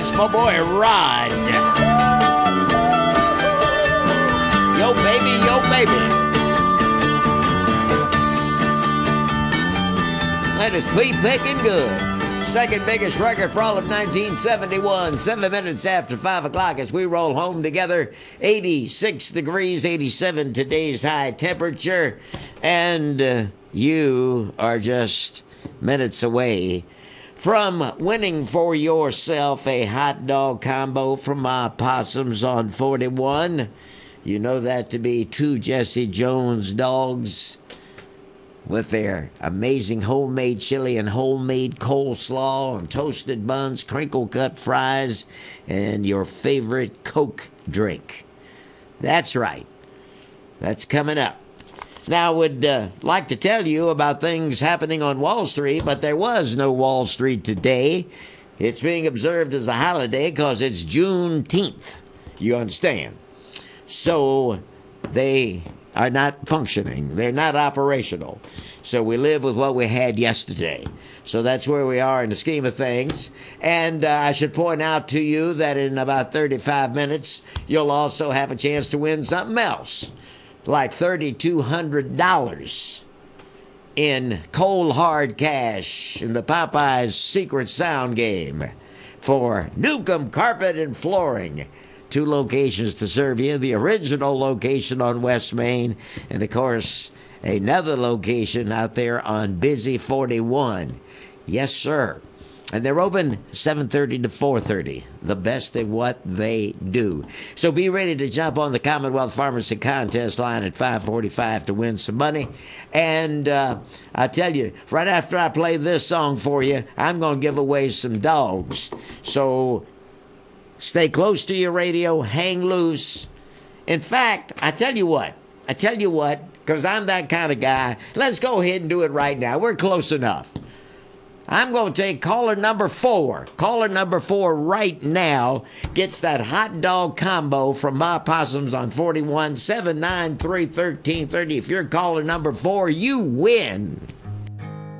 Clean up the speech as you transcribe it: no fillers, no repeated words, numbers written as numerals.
That's my boy Rod. Yo, baby, yo, baby. That is Pete Picking Good. Second biggest record for all of 1971. 7 minutes after 5 o'clock as we roll home together. 86 degrees, 87 today's high temperature. And you are just minutes away from winning for yourself a hot dog combo from my Possums on 41. You know that to be two Jesse Jones dogs with their amazing homemade chili and homemade coleslaw and toasted buns, crinkle-cut fries, and your favorite Coke drink. That's right. That's coming up. Now, I would like to tell you about things happening on Wall Street, but there was no Wall Street today. It's being observed as a holiday because it's Juneteenth. You understand? So they are not functioning. They're not operational. So we live with what we had yesterday. So that's where we are in the scheme of things. And I should point out to you that in about 35 minutes, you'll also have a chance to win something else, like $3,200 in cold hard cash in the Popeyes Secret Sound game for Newcomb Carpet and Flooring. 2 locations to serve you. The original location on West Main, and of course, another location out there on Busy 41. Yes, sir. And they're open 7:30 to 4:30. The best at what they do. So be ready to jump on the Commonwealth Pharmacy Contest line at 5:45 to win some money. And I tell you, right after I play this song for you, I'm going to give away some dogs. So stay close to your radio, hang loose. In fact, I tell you what, because I'm that kind of guy, let's go ahead and do it right now. We're close enough. I'm going to take caller number 4. Caller number 4 right now gets that hot dog combo from My Possums on 41, 793-1330. If you're caller number 4, you win.